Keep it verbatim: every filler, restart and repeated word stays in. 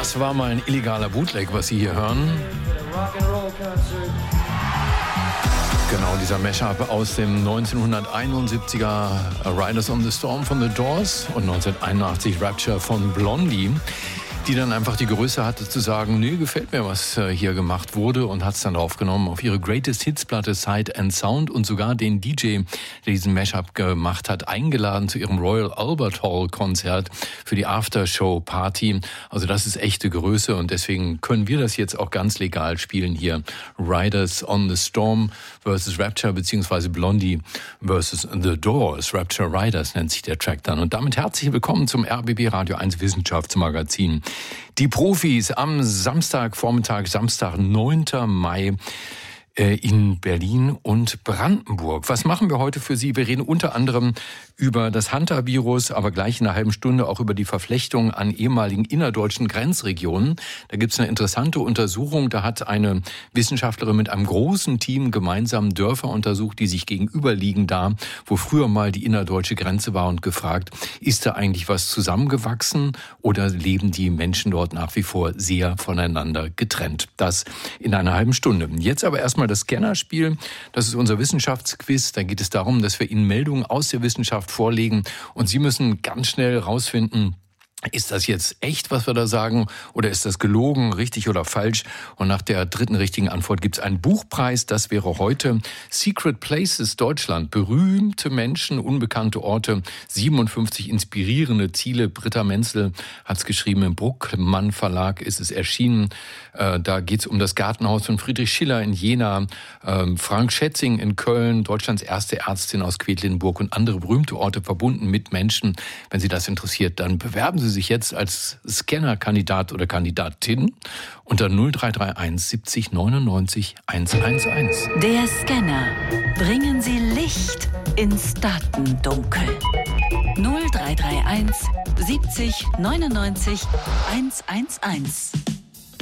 Das war mal ein illegaler Bootleg, was Sie hier hören. Genau, dieser Mashup aus dem neunzehnhunderteinundsiebziger Riders on the Storm von The Doors und neunzehnhunderteinundachtzig Rapture von Blondie, die dann einfach die Größe hatte zu sagen, nee, gefällt mir, was hier gemacht wurde, und hat es dann aufgenommen auf ihre Greatest Hits Platte Sight and Sound und sogar den D J, der diesen Mashup gemacht hat, eingeladen zu ihrem Royal Albert Hall Konzert für die Aftershow Party. Also das ist echte Größe, und deswegen können wir das jetzt auch ganz legal spielen hier. Riders on the Storm versus Rapture, beziehungsweise Blondie versus The Doors. Rapture Riders nennt sich der Track dann. Und damit herzlich willkommen zum R B B Radio eins Wissenschaftsmagazin. Die Profis am Samstagvormittag, Samstag, neunten Mai in Berlin und Brandenburg. Was machen wir heute für Sie? Wir reden unter anderem über das Hunter-Virus, aber gleich in einer halben Stunde auch über die Verflechtung an ehemaligen innerdeutschen Grenzregionen. Da gibt es eine interessante Untersuchung. Da hat eine Wissenschaftlerin mit einem großen Team gemeinsam Dörfer untersucht, die sich gegenüberliegen da, wo früher mal die innerdeutsche Grenze war, und gefragt, ist da eigentlich was zusammengewachsen oder leben die Menschen dort nach wie vor sehr voneinander getrennt? Das in einer halben Stunde. Jetzt aber erstmal das Scannerspiel. Das ist unser Wissenschaftsquiz. Da geht es darum, dass wir Ihnen Meldungen aus der Wissenschaft vorlegen, und Sie müssen ganz schnell rausfinden, ist das jetzt echt, was wir da sagen, oder ist das gelogen, richtig oder falsch? Und nach der dritten richtigen Antwort gibt es einen Buchpreis. Das wäre heute Secret Places Deutschland. Berühmte Menschen, unbekannte Orte, siebenundfünfzig inspirierende Ziele. Britta Menzel hat es geschrieben, im Bruckmann Verlag ist es erschienen. Äh, da geht es um das Gartenhaus von Friedrich Schiller in Jena, äh, Frank Schätzing in Köln, Deutschlands erste Ärztin aus Quedlinburg und andere berühmte Orte verbunden mit Menschen. Wenn Sie das interessiert, dann bewerben Sie sich jetzt als Scanner-Kandidat oder Kandidatin unter null drei drei eins siebzig neunundneunzig hundertelf. Der Scanner. Bringen Sie Licht ins Datendunkel. null drei drei eins siebzig neunundneunzig hundertelf.